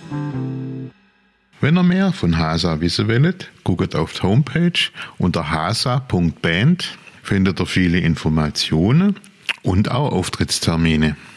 Wenn ihr mehr von HASA wissen wollt, guckt auf die Homepage unter hasa.band, findet ihr viele Informationen und auch Auftrittstermine.